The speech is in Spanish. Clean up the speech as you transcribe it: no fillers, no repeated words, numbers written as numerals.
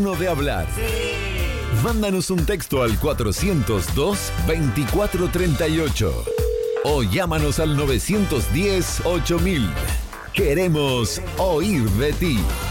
de hablar. Mándanos un texto al 402-2438 o llámanos al 910-8000. Queremos oír de ti.